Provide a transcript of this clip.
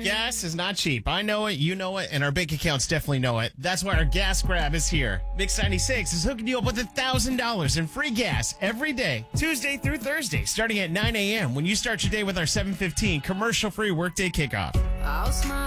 Gas is not cheap. I know it, you know it, and our bank accounts definitely know it. That's why our gas grab is here. Mix 96 is hooking you up with $1,000 in free gas every day, Tuesday through Thursday, starting at 9 a.m. when you start your day with our 7:15 commercial-free workday kickoff. I'll smile.